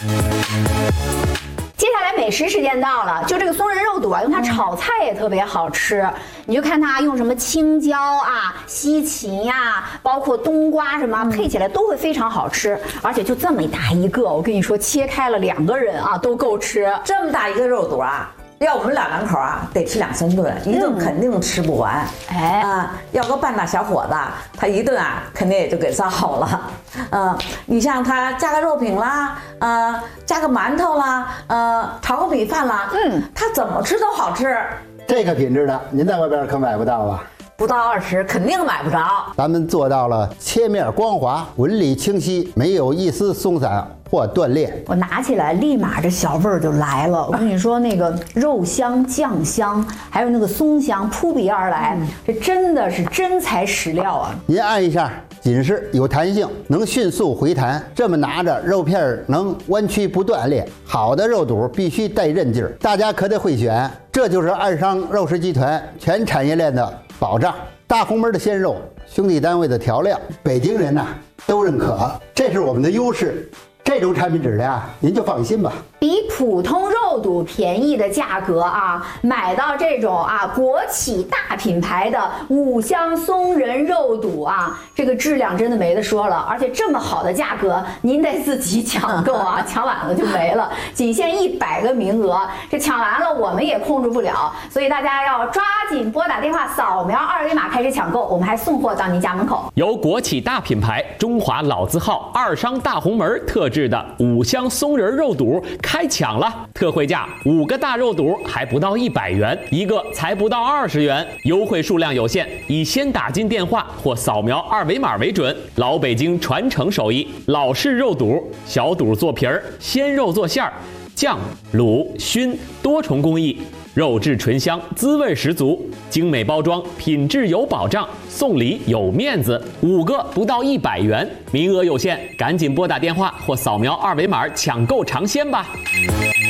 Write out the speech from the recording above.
接下来美食时间到了，就这个松仁肉肚啊，用它炒菜也特别好吃。你就看它用什么青椒啊、西芹呀，包括冬瓜什么配起来都会非常好吃。而且就这么大一个，我跟你说，切开了2个人啊都够吃。 这么大一个肉肚啊，要我们2两口啊，得吃2、3顿，一顿肯定吃不完。要个半大小伙子，他一顿啊，肯定也就给造好了。你像他加个肉饼啦，加个馒头啦，炒个米饭啦，他怎么吃都好吃。 这个品质的，您在外边可买不到啊。 不到20肯定买不着。 咱们做到了切面光滑，纹理清晰，没有一丝松散或断裂。 我拿起来立马这小味儿就来了。我跟你说，那个肉香、酱香，还有那个松香扑鼻而来，这真的是真材实料啊！ 您按一下，紧实有弹性，能迅速回弹。这么拿着，肉片能弯曲不断裂。好的肉肚必须带韧劲儿，大家可得会选。这就是二商肉食集团全产业链的保障。大红门的鲜肉，兄弟单位的调料，北京人呐都认可，这是我们的优势。这种产品质量，您就放心吧。 比普通肉肚便宜的价格啊，买到这种国企大品牌的五香松仁肉肚啊，这个质量真的没得说了。而且这么好的价格，您得自己抢购啊，抢晚了就没了。仅限100个名额，这抢完了我们也控制不了，所以大家要抓紧拨打电话，扫描2维码开始抢购，我们还送货到您家门口。 由国企大品牌中华老字号二商大红门特制的五香松仁肉肚开抢了，特惠价5个大肉肚还不到100元，一个才不到20元，优惠数量有限，以先打进电话或扫描2维码为准。老北京传承手艺，老式肉肚，小肚做皮儿，鲜肉做馅儿，酱、卤、熏多重工艺，肉质醇香，滋味十足，精美包装，品质有保障，送礼有面子，5个不到100元，名额有限，赶紧拨打电话或扫描2维码抢购尝鲜吧。